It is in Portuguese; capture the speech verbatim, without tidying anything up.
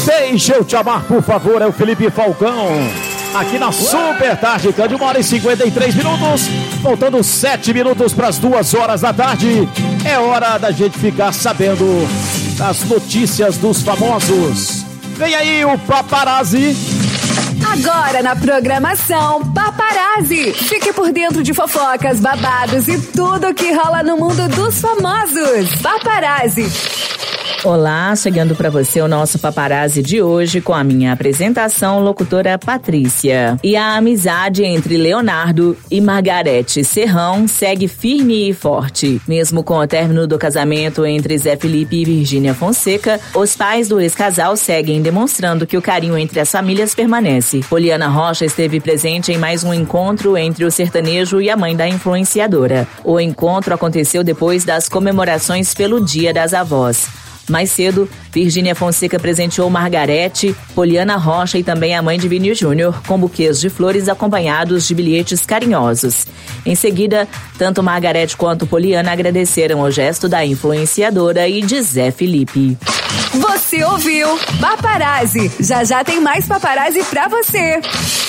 Deixa eu te amar, por favor, é o Felipe Falcão. Aqui na Super Tarde, de uma hora e cinquenta e três minutos, faltando sete minutos para as duas horas da tarde. É hora da gente ficar sabendo das notícias dos famosos. Vem aí o Paparazzi. Agora na programação Paparazzi. Fique por dentro de fofocas, babados e tudo que rola no mundo dos famosos. Paparazzi. Olá, chegando para você o nosso Paparazzi de hoje com a minha apresentação, locutora Patrícia. E a amizade entre Leonardo e Margarete Serrão segue firme e forte. Mesmo com o término do casamento entre Zé Felipe e Virgínia Fonseca, os pais do ex-casal seguem demonstrando que o carinho entre as famílias permanece. Poliana Rocha esteve presente em mais um encontro entre o sertanejo e a mãe da influenciadora. O encontro aconteceu depois das comemorações pelo Dia das Avós. Mais cedo, Virgínia Fonseca presenteou Margarete, Poliana Rocha e também a mãe de Vini Júnior com buquês de flores acompanhados de bilhetes carinhosos. Em seguida, tanto Margarete quanto Poliana agradeceram o gesto da influenciadora e de Zé Felipe. Você ouviu Paparazzi. Já já tem mais Paparazzi pra você.